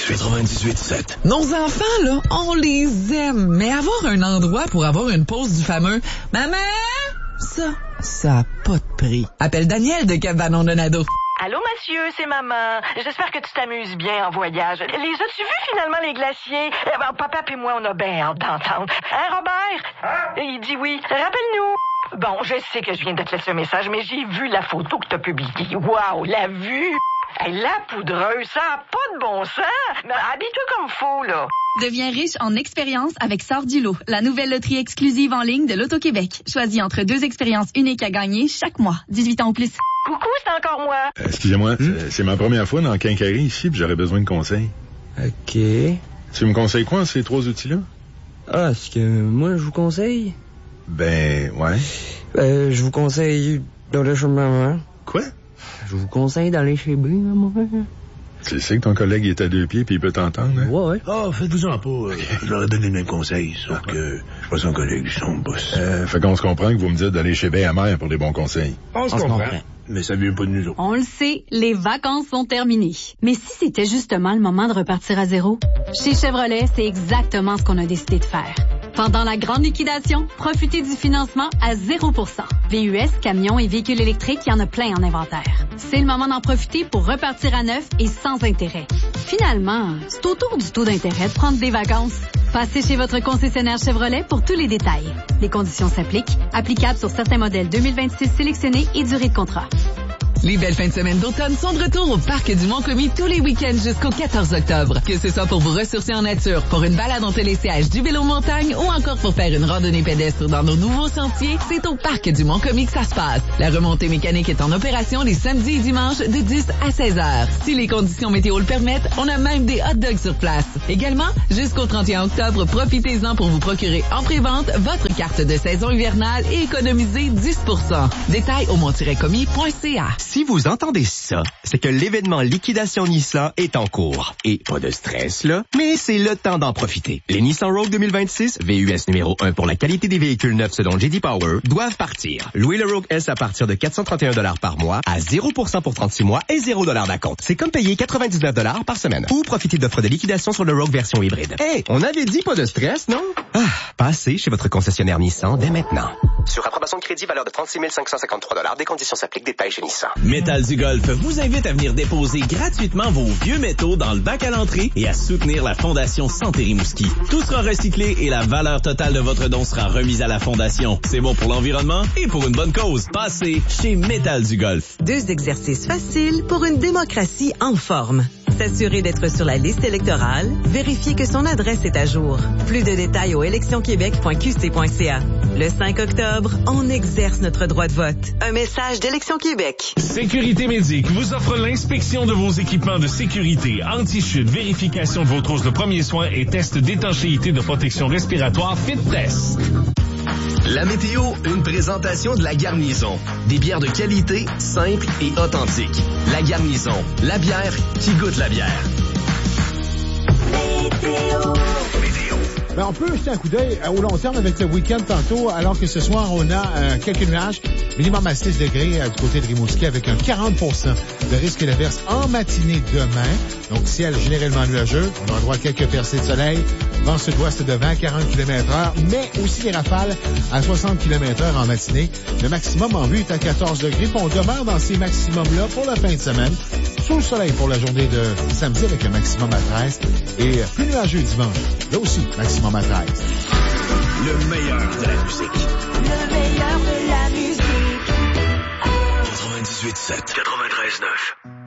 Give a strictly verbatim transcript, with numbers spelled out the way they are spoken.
quatre-vingt-dix-huit sept. Nos enfants, là, on les aime, mais avoir un endroit pour avoir une pause du fameux « Maman! » Ça, ça a pas de prix. Appelle Daniel de Cabanon Donado. Allô, monsieur, c'est maman. J'espère que tu t'amuses bien en voyage. Les as-tu vus finalement, les glaciers? Eh ben, papa et moi, on a bien hâte d'entendre. Hein, Robert? Hein? Il dit oui. Rappelle-nous. Bon, je sais que je viens de te laisser un message, mais j'ai vu la photo que t'as publiée. Wow, la vue! Hey, la poudreuse, ça a pas de bon sens. Mais habille-toi comme faut, là. Deviens riche en expérience avec Sort du lot, la nouvelle loterie exclusive en ligne de l'Auto-Québec. Choisis entre deux expériences uniques à gagner chaque mois. dix-huit ans ou plus. Coucou, c'est encore moi. Euh, excusez-moi, hmm? c'est, c'est ma première fois dans le Quincaillerie ici, puis j'aurais besoin de conseils. OK. Tu me conseilles quoi, ces trois outils-là? Ah, ce que moi, je vous conseille? Ben, ouais. Euh, je vous conseille d'aller chez maman. Quoi? Je vous conseille d'aller chez B, maman. Tu sais que ton collègue est à deux pieds puis il peut t'entendre, hein? Ouais, ouais. Ah, oh, faites-vous-en pas. Euh, je leur ai donné le même conseil, sauf que je suis pas son collègue, je suis son boss. Euh, fait qu'on se comprend que vous me dites d'aller chez B à mère pour des bons conseils. On se comprend. Mais ça vient pas de nous autres. On le sait, les vacances sont terminées. Mais si c'était justement le moment de repartir à zéro? Chez Chevrolet, c'est exactement ce qu'on a décidé de faire. Pendant la grande liquidation, profitez du financement à zéro pour cent. V U S, camions et véhicules électriques, il y en a plein en inventaire. C'est le moment d'en profiter pour repartir à neuf et sans intérêt. Finalement, c'est autour du taux d'intérêt de prendre des vacances. Passez chez votre concessionnaire Chevrolet pour tous les détails. Les conditions s'appliquent. Applicables sur certains modèles deux mille vingt-six sélectionnés et durée de contrat. Les belles fins de semaine d'automne sont de retour au Parc du Mont-Commis tous les week-ends jusqu'au quatorze octobre. Que ce soit pour vous ressourcer en nature, pour une balade en télésiège, du vélo montagne ou encore pour faire une randonnée pédestre dans nos nouveaux sentiers, c'est au Parc du Mont-Commis que ça se passe. La remontée mécanique est en opération les samedis et dimanches de dix à seize heures. Si les conditions météo le permettent, on a même des hot dogs sur place. Également, jusqu'au trente et un octobre, profitez-en pour vous procurer en pré-vente votre carte de saison hivernale et économiser dix pour cent. Détails au mont tiret commis point c a. Si vous entendez ça, c'est que l'événement Liquidation Nissan est en cours. Et pas de stress, là, mais c'est le temps d'en profiter. Les Nissan Rogue deux mille vingt-six, V U S numéro un pour la qualité des véhicules neufs selon J D Power, doivent partir. Louez le Rogue S à partir de quatre cent trente et un dollars par mois, à zéro pour cent pour trente-six mois et zéro dollars d'acompte. C'est comme payer quatre-vingt-dix-neuf dollars par semaine. Ou profitez d'offres de liquidation sur le Rogue version hybride. Hé, hey, on avait dit pas de stress, non? Ah, passez chez votre concessionnaire Nissan dès maintenant. Sur approbation de crédit, valeur de trente-six mille cinq cent cinquante-trois dollars. Des conditions s'appliquent. Détails chez Nissan. Métal du Golfe vous invite à venir déposer gratuitement vos vieux métaux dans le bac à l'entrée et à soutenir la Fondation Santé Rimouski. Tout sera recyclé et la valeur totale de votre don sera remise à la Fondation. C'est bon pour l'environnement et pour une bonne cause. Passez chez Métal du Golfe. Deux exercices faciles pour une démocratie en forme. S'assurer d'être sur la liste électorale, vérifier que son adresse est à jour. Plus de détails au élections québec point q c point c a. Le cinq octobre, on exerce notre droit de vote. Un message d'Élections Québec. Sécurité Médic vous offre l'inspection de vos équipements de sécurité, anti-chute, vérification de vos trousses de premiers soins et test d'étanchéité de protection respiratoire FitTest. La météo, une présentation de La Garnison. Des bières de qualité, simples et authentiques. La Garnison, la bière qui goûte la bière. Météo. Ben, on peut jeter un coup d'œil au long terme avec le week-end tantôt, alors que ce soir, on a euh, quelques nuages, minimum à six degrés euh, du côté de Rimouski, avec un quarante pour cent de risque d'averse en matinée demain. Donc, ciel généralement nuageux. On aura droit à quelques percées de soleil. Vent sud-ouest de vingt à quarante kilomètres heure, mais aussi des rafales à soixante kilomètres heure en matinée. Le maximum en vue est à quatorze degrés. Puis on demeure dans ces maximums-là pour la fin de semaine. Sous le soleil pour la journée de samedi avec un maximum à treize. Et plus nuageux dimanche. Là aussi, maximum à treize. Le meilleur de la musique. Le meilleur de la musique. quatre-vingt-dix-huit sept. quatre-vingt-treize neuf.